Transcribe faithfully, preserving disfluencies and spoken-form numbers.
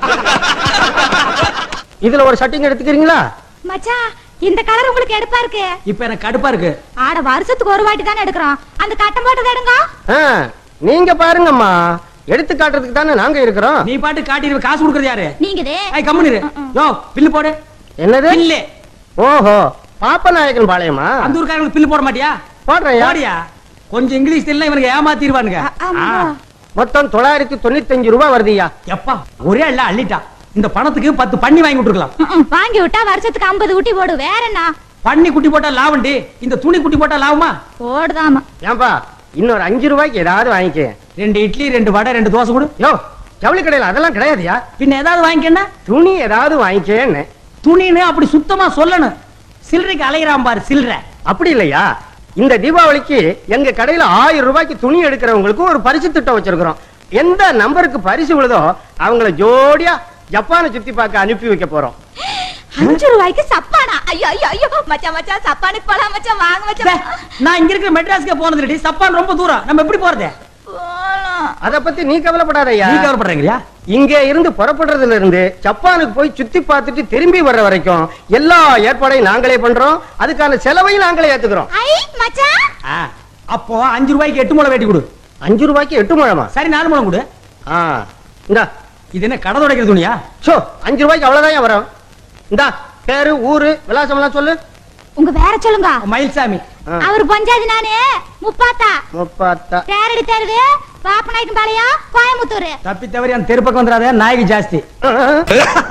இதுல ஒரு ஷர்ட்டிங் எடுத்துக்கிறீங்களா? மச்சான், இந்த கலர் உங்களுக்கு எடுப்பா இருக்கு. இப்ப எனக்கு கடுப்பா இருக்கு. ஆட வருஷத்துக்கு ஒரு வாட்டி தானே எடுக்கிறோம். அந்த கட்டம் போட்டது எடுங்க. நீங்க பாருங்கம்மா, எடுத்து காட்டுறதுக்கு தானே நாங்க இருக்கிறோம். நீ பாட்டு காட்டிடுவ, காசு கொடுக்கறது யாரு? நீங்கதே. ஐ கம்முனிரு. யோ பில்லு போடு. என்னது பில்லு? ஓஹோ, பாப்பநாயக்கன் பாளையமா? அந்த ஊர்க்காரங்களுக்கு பில்லு போட மாட்டியா? போடுறேன். போடியா. கொஞ்சம் இங்கிலீஷ் தெரியல, இவனுக்கு ஏமாத்திடுவானுங்க. மொத்தம் தொள்ளாயிரத்தி தொண்ணூத்தி அஞ்சு ரூபாய் வருதுயா. எப்பா ஒரே இல்ல அள்ளிட்டா. இந்த பணத்துக்கு பத்து பண்ணி வாங்கி விட்டுருக்கலாம். வாங்கி விட்டா வருஷத்துக்கு ஐம்பது ஊட்டி போடு. வேற என்ன? பண்ணி குட்டி போட்டா லாபண்டி, இந்த துணி குட்டி போட்டா லாபமா? போடுதாமா. ஏன்பா இன்னொரு அஞ்சு ரூபாய்க்கு ஏதாவது வாங்கிக்க. ரெண்டு இட்லி, ரெண்டு வடை, ரெண்டு தோசை கொடு. யோ ஜவுளி கடையில அதெல்லாம் கிடையாதுயா. பின்ன ஏதாவது வாங்கிக்கன்னா? துணி ஏதாவது வாங்கிக்கேன்னு. துணின்னு அப்படி சுத்தமா சொல்லணும். சில்லறைக்கு அலைகிறான் பாரு சில்லறை. அப்படி இல்லையா, இந்த தீபாவளிக்கு எங்க கடையில ஆயிரம் ரூபாய்க்கு துணி எடுக்கிறவங்களுக்கு ஒரு பரிசு திட்டம் வச்சிருக்கிறோம். எந்த நம்பருக்கு பரிசு விழுதோ அவங்கள ஜோடியா ஜப்பானை சுத்தி பார்க்க அனுப்பி வைக்க போறோம். அஞ்சு ரூபாய்க்கு சப்பானா? ஐயோ ஐயோ ஐயோ மச்சான் மச்சான், சப்பானுக்கு போலாம் மச்சான். வாங்க மச்சான். நான் இங்க இருக்கிற மெட்ராஸ்க்கு போனது இல்லடி. சப்பான் ரொம்ப தூரம், நம்ம எப்படி போறது? அத பத்தி நீ கவலைப்படாதயா. நீ கவலைப்படுறீங்களா? இங்க இருந்து புறப்படுறதுல இருந்து ஜப்பானுக்கு போய் சுத்தி பார்த்துட்டு திரும்பி வர்ற வரைக்கும் எல்லா ஏற்பாடையும் நாங்களே பண்றோம். அதுக்கான செலவையும் நாங்களே ஏத்துக்கிறோம். ஐ மச்சான், அப்போ அஞ்சு ரூபாய்க்கு எட்டு முளை வெட்டி கொடு. அஞ்சு ரூபாய்க்கு எட்டு முழமா? சரி, நாலு முளம் கொடு. இந்தா. இது என்ன கடை துடைக்கிற துணியா? சோ அஞ்சு ரூபாய்க்கு அவ்வளவுதான் வரும். இந்தா பேரு ஊரு விலாசம் எல்லாம் சொல்லு. உங்க வேற சொல்லுங்க. மயில்சாமி. அவர் பஞ்சாதி நானே முப்பாத்தா. முப்பாத்தா. தேரடி தேருது பாப்பநாயக்கன் பாளையம், கோயம்புத்தூர். தப்பி தவறி அந்த தெரு பக்கம் வந்துடாத, நாய்க்கு ஜாஸ்தி.